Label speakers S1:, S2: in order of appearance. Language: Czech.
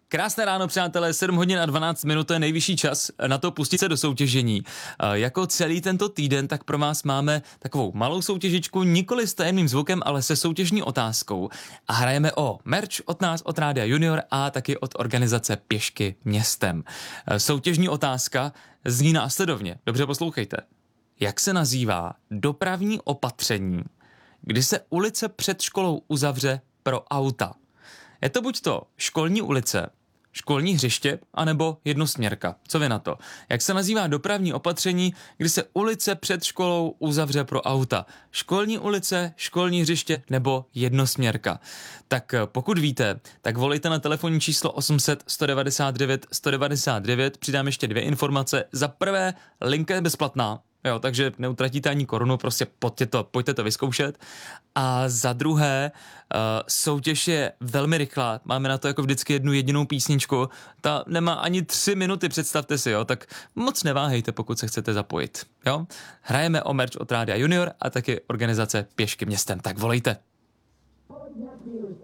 S1: Krásné ráno, přátelé, 7 hodin a 12 minut, to je nejvyšší čas na to pustit se do soutěžení. Jako celý tento týden, tak pro vás máme takovou malou soutěžičku, nikoli s tajemným zvukem, ale se soutěžní otázkou. A hrajeme o merch od nás, od Rádia Junior a taky od organizace Pěšky městem. Soutěžní otázka zní následovně. Dobře poslouchejte. Jak se nazývá dopravní opatření, kdy se ulice před školou uzavře pro auta? Je to buď to školní ulice, školní hřiště, anebo jednosměrka. Co vy na to? Jak se nazývá dopravní opatření, kdy se ulice před školou uzavře pro auta? Školní ulice, školní hřiště nebo jednosměrka? Tak pokud víte, tak volejte na telefonní číslo 800 199 199. Přidám ještě 2 informace. Za prvé, linka je bezplatná. Jo, takže neutratíte ani korunu, prostě pojďte to vyzkoušet. A za druhé, soutěž je velmi rychlá, máme na to jako vždycky jednu jedinou písničku, ta nemá ani 3 minuty, představte si, jo, tak moc neváhejte, pokud se chcete zapojit, jo. Hrajeme o merch od Rádia Junior a taky organizace Pěšky městem, tak volejte.